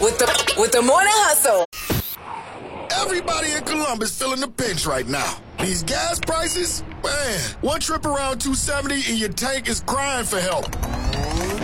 with the morning hustle. Everybody in Columbus feeling the pinch right now. These gas prices, man, one trip around 270 and your tank is crying for help.